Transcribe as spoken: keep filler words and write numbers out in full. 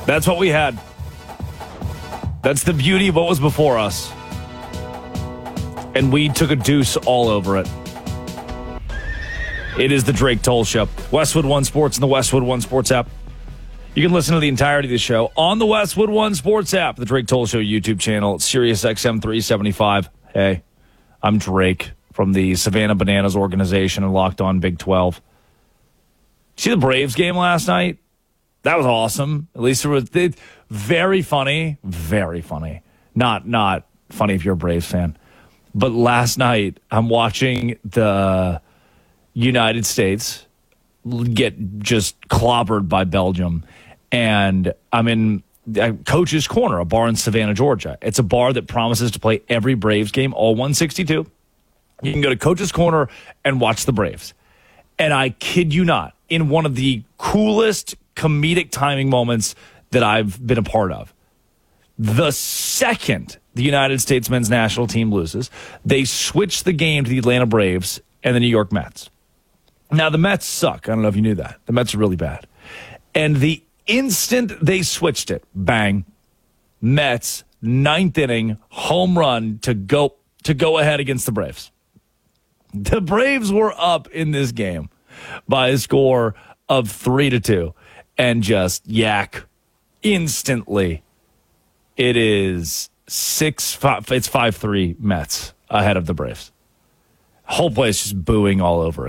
That's what we had. That's the beauty of what was before us. And we took a deuce all over it. It is the Drake Toll Show. Westwood One Sports and the Westwood One Sports app. You can listen to the entirety of the show on the Westwood One Sports app, the Drake Toll Show YouTube channel, Sirius X M three seventy-five. Hey, I'm Drake from the Savannah Bananas organization and Locked On Big twelve. See the Braves game last night? That was awesome. At least it was it, very funny. Very funny. Not not funny if you're a Braves fan. But last night, I'm watching the United States get just clobbered by Belgium. And I'm in Coach's Corner, a bar in Savannah, Georgia. It's a bar that promises to play every Braves game, all one sixty-two. You can go to Coach's Corner and watch the Braves. And I kid you not, in one of the coolest comedic timing moments that I've been a part of, the second the United States men's national team loses, they switch the game to the Atlanta Braves and the New York Mets. Now, the Mets suck. I don't know if you knew that. The Mets are really bad. And the instant they switched it, bang, Mets, ninth inning, home run to go to go ahead against the Braves. The Braves were up in this game by a score of three to two and just yak instantly. It is six five, it's five three Mets ahead of the Braves. Whole place just booing all over it.